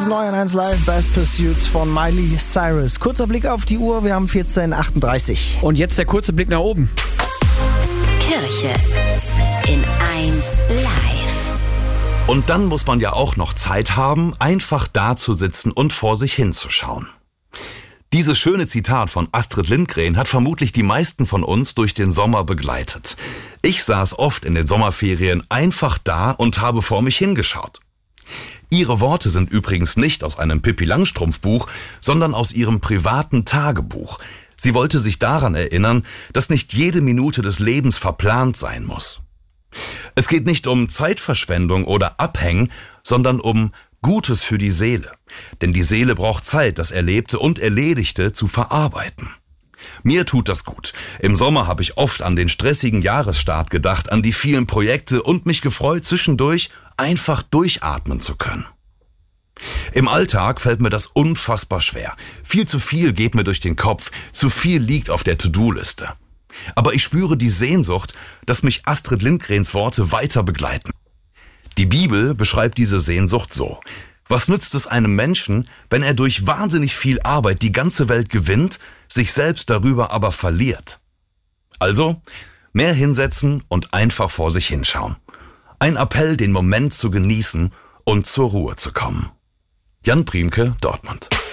ist neu an 1 Live, Best Pursuit von Miley Cyrus. Kurzer Blick auf die Uhr, wir haben 14:38. Und jetzt der kurze Blick nach oben. Kirche in 1 Live. Und dann muss man ja auch noch Zeit haben, einfach da zu sitzen und vor sich hinzuschauen. Dieses schöne Zitat von Astrid Lindgren hat vermutlich die meisten von uns durch den Sommer begleitet. Ich saß oft in den Sommerferien einfach da und habe vor mich hingeschaut. Ihre Worte sind übrigens nicht aus einem Pippi-Langstrumpf-Buch, sondern aus ihrem privaten Tagebuch. Sie wollte sich daran erinnern, dass nicht jede Minute des Lebens verplant sein muss. Es geht nicht um Zeitverschwendung oder Abhängen, sondern um Gutes für die Seele. Denn die Seele braucht Zeit, das Erlebte und Erledigte zu verarbeiten. Mir tut das gut. Im Sommer habe ich oft an den stressigen Jahresstart gedacht, an die vielen Projekte und mich gefreut, zwischendurch einfach durchatmen zu können. Im Alltag fällt mir das unfassbar schwer. Viel zu viel geht mir durch den Kopf, zu viel liegt auf der To-Do-Liste. Aber ich spüre die Sehnsucht, dass mich Astrid Lindgrens Worte weiter begleiten. Die Bibel beschreibt diese Sehnsucht so: Was nützt es einem Menschen, wenn er durch wahnsinnig viel Arbeit die ganze Welt gewinnt, sich selbst darüber aber verliert? Also, mehr hinsetzen und einfach vor sich hinschauen. Ein Appell, den Moment zu genießen und zur Ruhe zu kommen. Jan Priemke, Dortmund.